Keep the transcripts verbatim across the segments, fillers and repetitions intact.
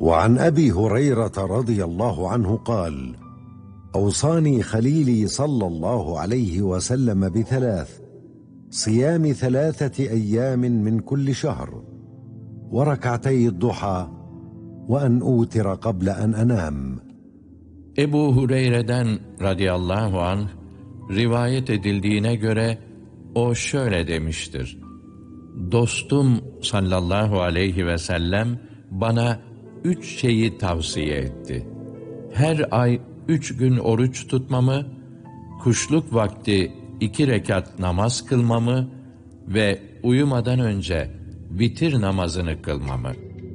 وعن أبي هريرة رضي الله عنه قال: أوصاني خليلي صلى الله عليه وسلم بثلاث: صيام ثلاثة أيام من كل شهر، وركعتي الضحى، وأن أوتر قبل أن أنام. Ebu Hureyre'den radıyallahu anh rivayet edildiğine göre o şöyle demiştir: Dostum sallallahu aleyhi ve sellem bana üç şeyi tavsiye etti. Her ay üç gün oruç tutmamı, kuşluk vakti iki rekat namaz kılmamı ve uyumadan önce vitir namazını kılmamı.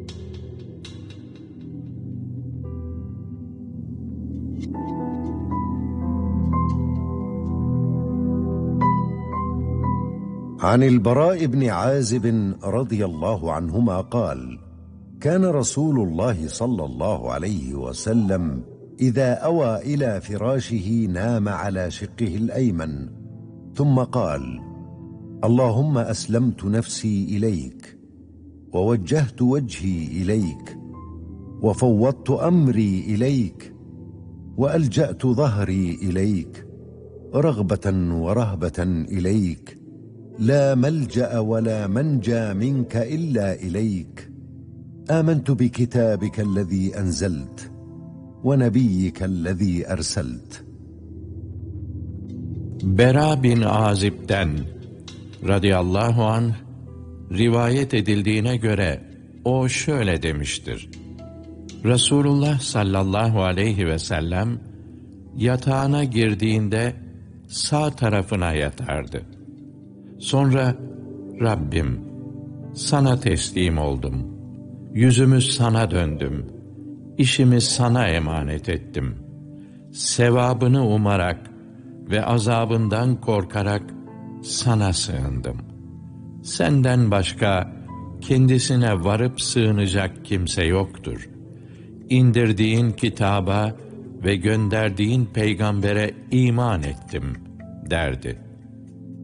عن البراء بن عازب رضي الله عنهما قال: كان رسول الله صلى الله عليه وسلم إذا أوى إلى فراشه نام على شقه الأيمن، ثم قال: اللهم أسلمت نفسي إليك، ووجهت وجهي إليك، وفوضت أمري إليك، وألجأت ظهري إليك، رغبة ورهبة إليك، لا ملجأ ولا منجى منك إلا إليك، آمنت بكتابك الذي أنزلت ونبيك الذي أرسلت. Bera bin Azib'den radıyallahu anh rivayet edildiğine göre o şöyle demiştir: Resulullah sallallahu aleyhi ve sellem yatağına girdiğinde sağ tarafına yatardı. Sonra Rabbim, sana teslim oldum, yüzümü sana döndüm, işimi sana emanet ettim. Sevabını umarak ve azabından korkarak sana sığındım. Senden başka kendisine varıp sığınacak kimse yoktur. İndirdiğin kitaba ve gönderdiğin peygambere iman ettim derdi.